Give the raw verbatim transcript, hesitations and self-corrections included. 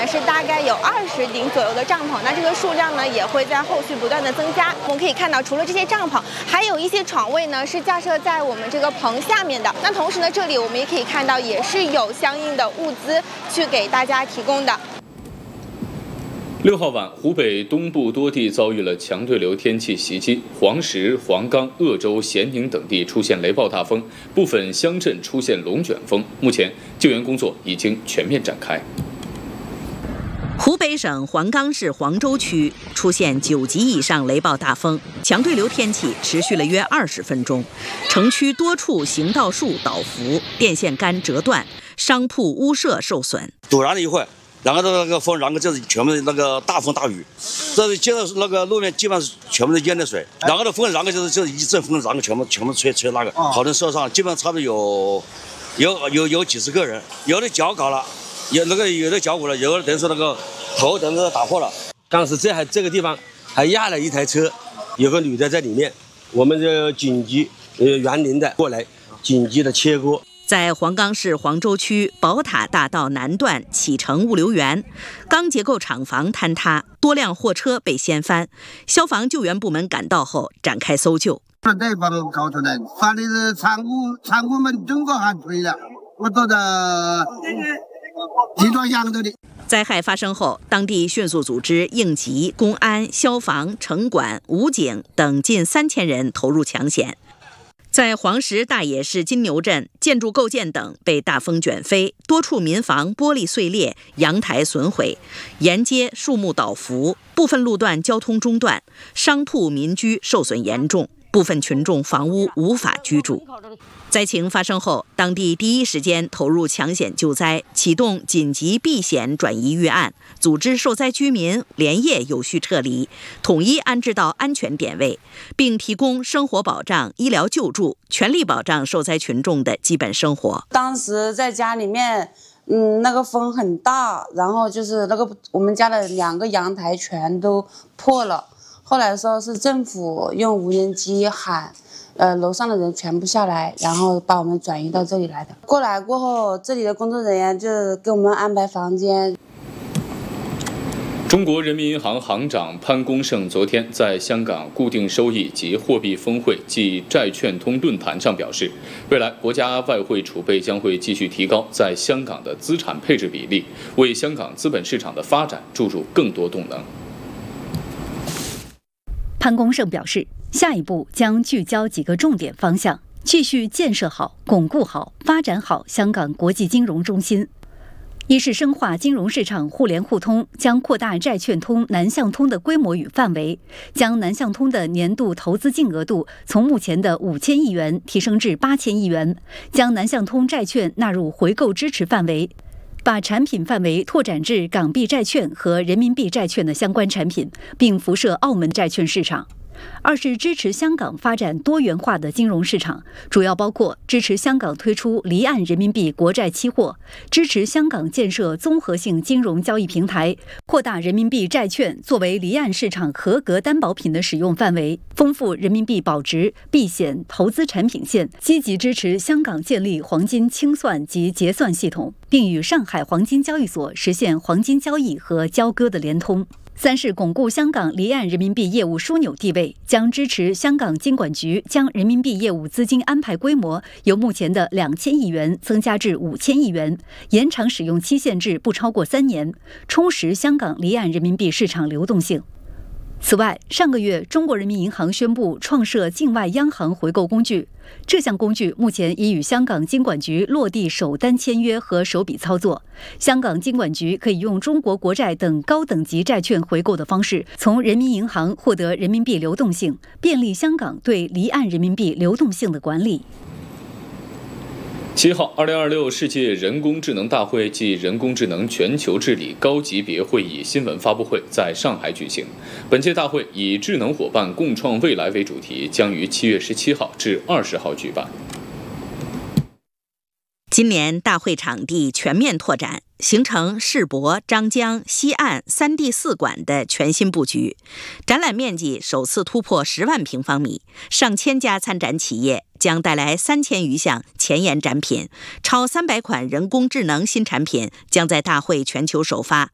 是大概有二十顶左右的帐篷，那这个数量呢也会在后续不断的增加。我们可以看到，除了这些帐篷，还有一些床位呢是架设在我们这个棚下面的。那同时呢，这里我们也可以看到，也是有相应的物资去给大家提供的。 六号晚，湖北东部多地遭遇了强对流天气袭击，黄石、黄冈、鄂州、咸宁等地出现雷暴大风，部分乡镇出现龙卷风。目前救援工作已经全面展开。 湖北省黄冈市黄州区出现九级以上雷暴大风，强对流天气持续了约二十分钟，城区多处行道树倒伏，电线杆折断，商铺屋舍受损。 陡然了一会儿。然后那个风，然后就是全部那个大风大雨，这接着那个路面基本上全部是淹的水，然后的风，然后就是就是一阵风，然后全部全部吹吹那个，好多人受伤，基本上差不多有有有有几十个人，有的脚搞了，有那个有的脚骨了，有的等于说那个头等于说打破了。当时这还这个地方还压了一台车，有个女的在里面，我们就紧急呃园林的过来紧急的切割。 在黄冈市黄州区宝塔大道南段启成物流园，钢结构厂房坍塌，多辆货车被掀翻。消防救援部门赶到后展开搜救。 这帮搞出来，发的是仓库，仓库门整个还推了，我都在集装箱这里。 灾害发生后，当地迅速组织应急、公安、消防、城管、武警等近三千人投入抢险。在黄石大冶市金牛镇，建筑构件等被大风卷飞，多处民房玻璃碎裂，阳台损毁，沿街树木倒伏，部分路段交通中断，商铺民居受损严重，部分群众房屋无法居住。灾情发生后，当地第一时间投入抢险救灾，启动紧急避险转移预案，组织受灾居民连夜有序撤离，统一安置到安全点位，并提供生活保障、医疗救助，全力保障受灾群众的基本生活。 当时在家里面，嗯，那个风很大，然后就是那个我们家的两个阳台全都破了。后来说是政府用无人机喊。呃，楼上的人全部下来，然后把我们转移到这里来的。过来过后，这里的工作人员就给我们安排房间。 中国人民银行行长潘功胜昨天在香港固定收益及货币峰会暨债券通论坛上表示，未来国家外汇储备将会继续提高在香港的资产配置比例，为香港资本市场的发展注入更多动能。 潘功胜表示，下一步将聚焦几个重点方向，继续建设好、巩固好、发展好香港国际金融中心。一是深化金融市场互联互通，将扩大债券通、南向通的规模与范围，将南向通的年度投资净额度从目前的五千亿元提升至八千亿元，将南向通债券纳入回购支持范围，把产品范围拓展至港币债券和人民币债券的相关产品，并辐射澳门债券市场。二是支持香港发展多元化的金融市场，主要包括支持香港推出离岸人民币国债期货，支持香港建设综合性金融交易平台，扩大人民币债券作为离岸市场合格担保品的使用范围，丰富人民币保值、避险、投资产品线，积极支持香港建立黄金清算及结算系统，并与上海黄金交易所实现黄金交易和交割的联通。三是巩固香港离岸人民币业务枢纽地位，将支持香港金管局将人民币业务资金安排规模由目前的两千亿元增加至五千亿元，延长使用期限至不超过三年，充实香港离岸人民币市场流动性。此外，上个月中国人民银行宣布创设境外央行回购工具，这项工具目前已与香港金管局落地首单签约和首笔操作。香港金管局可以用中国国债等高等级债券回购的方式，从人民银行获得人民币流动性，便利香港对离岸人民币流动性的管理。 七号，二零二六世界人工智能大会暨人工智能全球治理高级别会议新闻发布会在上海举行。本届大会以智能伙伴共创未来为主题，将于七月十七号至二十号举办。 今年大会场地全面拓展，形成世博、张江、西岸三地四馆的全新布局，展览面积首次突破十万平方米，上千家参展企业将带来三千余项前沿展品，超三百款人工智能新产品将在大会全球首发，